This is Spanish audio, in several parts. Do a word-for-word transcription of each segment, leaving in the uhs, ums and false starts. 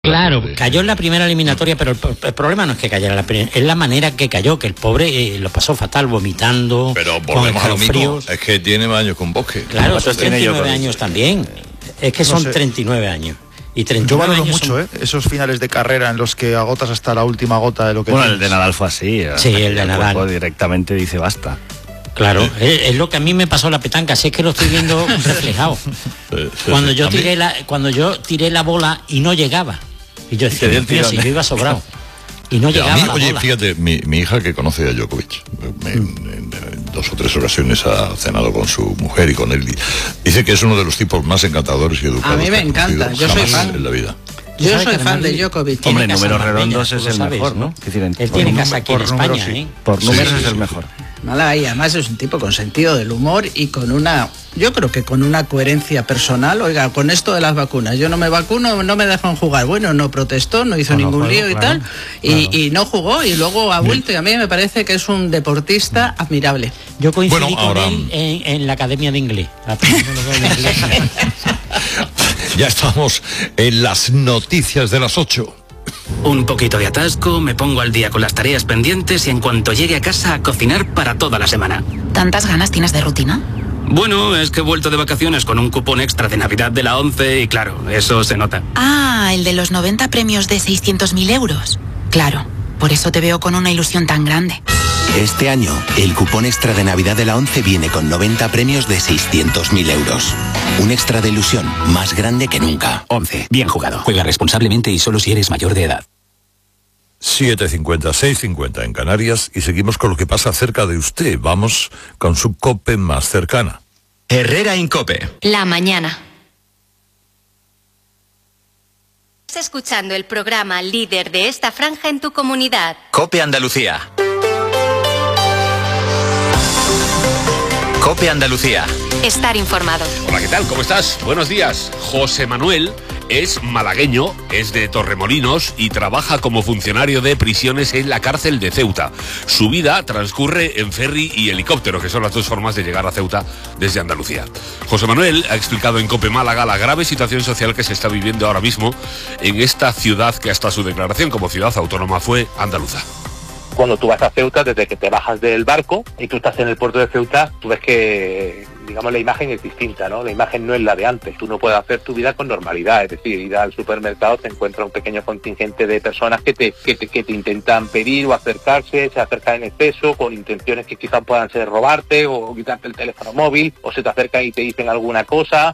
Claro, cayó en la primera eliminatoria, pero el, el problema no es que cayera la primera, es la manera que cayó, que el pobre eh, lo pasó fatal, vomitando. Pero volvemos a lo mismo, es que tiene más años con Bosque. Claro, son treinta y nueve años también. Es que son no sé. treinta y nueve años. Y Yo valoro mucho son... ¿eh? esos finales de carrera en los que agotas hasta la última gota de lo que Bueno, tienes. El de Nadal fue así. Sí, el de el Nadal. Directamente dice basta. Claro, es, es lo que a mí me pasó la petanca, si es que lo estoy viendo reflejado. Cuando yo tiré la, cuando yo tiré la bola y no llegaba. Y yo decía, Dios mío, si yo iba sobrado. Y no llegaba mí, la oye, bola. fíjate, mi, mi hija que conoce a Djokovic, me, en, en dos o tres ocasiones ha cenado con su mujer y con él. Dice que es uno de los tipos más encantadores y educados. A mí me encanta, yo soy fan. En la vida. Yo soy fan de Djokovic. Hombre, en números redondos es el sabes, mejor, ¿no? ¿no? Es decir, en, él tiene casa aquí en España, números, ¿eh? Sí. Por números sí, sí, es el sí. mejor. Mala, y además es un tipo con sentido del humor y con una, yo creo que con una coherencia personal. Oiga, con esto de las vacunas, yo no me vacuno, no me dejan jugar. Bueno, no protestó, no hizo bueno, ningún juego, lío y claro, tal, y, claro. y no jugó y luego ha vuelto. Bien. Y a mí me parece que es un deportista admirable. Yo coincidí bueno, con ahora... él en, en la Academia de Inglés. Ya estamos en las noticias de las ocho. Un poquito de atasco, me pongo al día con las tareas pendientes y en cuanto llegue a casa a cocinar para toda la semana. ¿Tantas ganas tienes de rutina? Bueno, es que he vuelto de vacaciones con un cupón extra de Navidad de la ONCE y claro, eso se nota. Ah, el de los noventa premios de seiscientos mil euros. Claro, por eso te veo con una ilusión tan grande. Este año, el cupón extra de Navidad de la ONCE viene con noventa premios de seiscientos mil euros. Un extra de ilusión más grande que nunca. ONCE, bien jugado. Juega responsablemente y solo si eres mayor de edad. siete cincuenta, seis cincuenta en Canarias y seguimos con lo que pasa cerca de usted. Vamos con su COPE más cercana. Herrera Incope. La mañana. Estás escuchando el programa líder de esta franja en tu comunidad. COPE Andalucía. COPE Andalucía. Estar informado. Hola, ¿qué tal? ¿Cómo estás? Buenos días. José Manuel es malagueño, es de Torremolinos y trabaja como funcionario de prisiones en la cárcel de Ceuta. Su vida transcurre en ferry y helicóptero, que son las dos formas de llegar a Ceuta desde Andalucía. José Manuel ha explicado en COPE Málaga la grave situación social que se está viviendo ahora mismo en esta ciudad que hasta su declaración como ciudad autónoma fue andaluza. Cuando tú vas a Ceuta, desde que te bajas del barco y tú estás en el puerto de Ceuta, tú ves que, digamos, la imagen es distinta, ¿no? La imagen no es la de antes. Tú no puedes hacer tu vida con normalidad, es decir, ir al supermercado, te encuentras un pequeño contingente de personas que te, que te, que te intentan pedir o acercarse, se acercan en exceso, con intenciones que quizás puedan ser robarte o quitarte el teléfono móvil, o se te acercan y te dicen alguna cosa.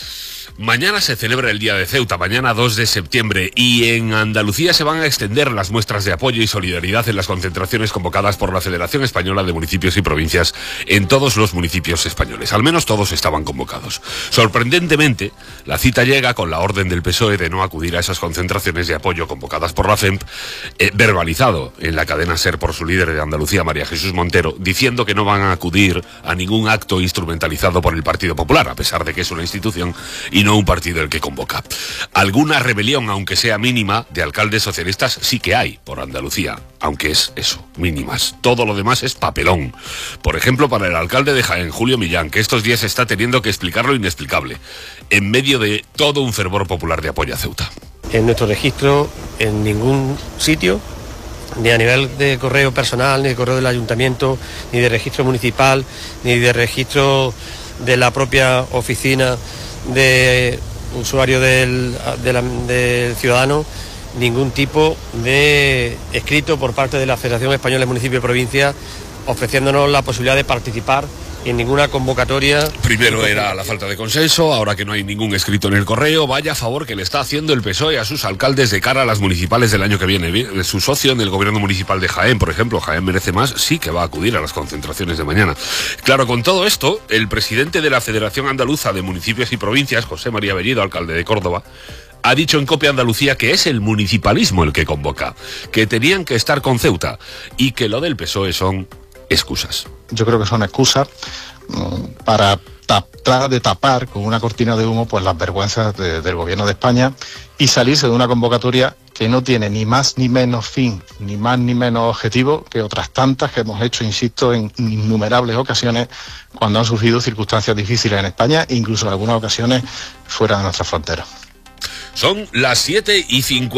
Mañana se celebra el Día de Ceuta, mañana dos de septiembre, y en Andalucía se van a extender las muestras de apoyo y solidaridad en las concentraciones convocadas por la Federación Española de Municipios y Provincias en todos los municipios españoles. Al menos todos estaban convocados. Sorprendentemente, la cita llega con la orden del P S O E de no acudir a esas concentraciones de apoyo convocadas por la F E M P, eh, verbalizado en la cadena SER por su líder de Andalucía, María Jesús Montero, diciendo que no van a acudir a ningún acto instrumentalizado por el Partido Popular, a pesar de que es una institución y no un partido el que convoca. Alguna rebelión, aunque sea mínima, de alcaldes socialistas sí que hay por Andalucía, aunque es eso, mínimas. Todo lo demás es papelón. Por ejemplo, para el alcalde de Jaén, Julio Millán, que estos días está teniendo que explicar lo inexplicable, en medio de todo un fervor popular de apoyo a Ceuta. En nuestro registro, en ningún sitio, ni a nivel de correo personal, ni de correo del ayuntamiento, ni de registro municipal, ni de registro de la propia oficina de usuario del, de la, del ciudadano, ningún tipo de escrito por parte de la Federación Española de Municipios y Provincias ofreciéndonos la posibilidad de participar en ninguna convocatoria. Primero era la falta de consenso, ahora que no hay ningún escrito en el correo, vaya favor que le está haciendo el P S O E a sus alcaldes de cara a las municipales del año que viene. Su socio en el gobierno municipal de Jaén, por ejemplo, Jaén Merece Más, sí que va a acudir a las concentraciones de mañana. Claro, con todo esto, el presidente de la Federación Andaluza de Municipios y Provincias, José María Bellido, alcalde de Córdoba, ha dicho en COPE Andalucía que es el municipalismo el que convoca, que tenían que estar con Ceuta y que lo del P S O E son excusas. Yo creo que son excusas um, para tratar de tapar con una cortina de humo pues las vergüenzas de, del gobierno de España y salirse de una convocatoria que no tiene ni más ni menos fin, ni más ni menos objetivo que otras tantas que hemos hecho, insisto, en innumerables ocasiones cuando han surgido circunstancias difíciles en España, incluso en algunas ocasiones fuera de nuestras fronteras. Son las siete y cincuenta.